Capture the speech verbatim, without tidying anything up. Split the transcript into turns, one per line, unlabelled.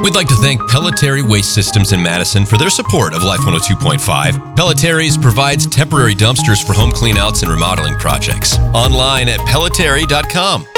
We'd like to thank Pelletary Waste Systems in Madison for their support of Life one oh two point five. Pelletary's provides temporary dumpsters for home cleanouts and remodeling projects. Online at pelletary dot com.